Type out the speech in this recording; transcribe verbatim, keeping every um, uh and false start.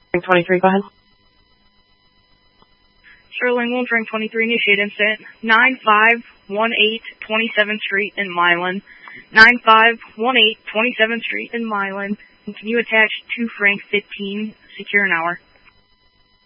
twenty-three, go ahead. Sterling one, Frank twenty-three, initiate incident. nine five one eight twenty-seventh Street in Milan. nine five one eight twenty-seventh Street in Milan. And can you attach two Frank fifteen, secure an hour?